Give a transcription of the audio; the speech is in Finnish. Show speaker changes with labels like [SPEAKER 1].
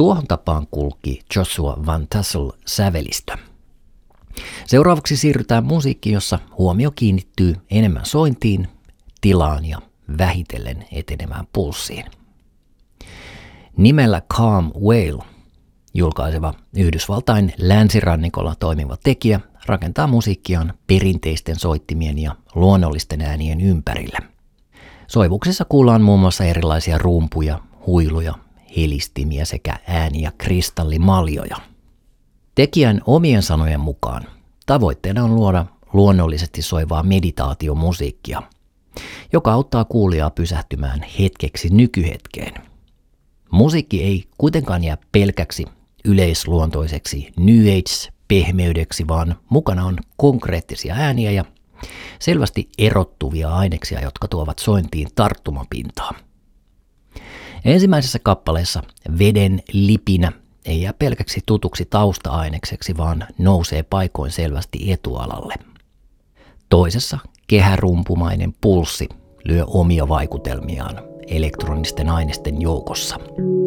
[SPEAKER 1] Tuohon tapaan kulki Joshua Van Tassel sävelistö. Seuraavaksi siirrytään musiikkiin, jossa huomio kiinnittyy enemmän sointiin, tilaan ja vähitellen etenemään pulssiin. Nimellä Calm Whale julkaiseva Yhdysvaltain länsirannikolla toimiva tekijä rakentaa musiikkiaan perinteisten soittimien ja luonnollisten äänien ympärille. Soivuksissa kuullaan muun muassa erilaisia rumpuja, huiluja, helistimiä sekä ääni- ja kristallimaljoja. Tekijän omien sanojen mukaan tavoitteena on luoda luonnollisesti soivaa meditaatiomusiikkia, joka auttaa kuulijaa pysähtymään hetkeksi nykyhetkeen. Musiikki ei kuitenkaan jää pelkäksi yleisluontoiseksi New Age-pehmeydeksi, vaan mukana on konkreettisia ääniä ja selvästi erottuvia aineksia, jotka tuovat sointiin tarttumapintaa. Ensimmäisessä kappaleessa veden lipinä ei jää pelkäksi tutuksi tausta-ainekseksi, vaan nousee paikoin selvästi etualalle. Toisessa kehärumpumainen pulssi lyö omia vaikutelmiaan elektronisten ainesten joukossa.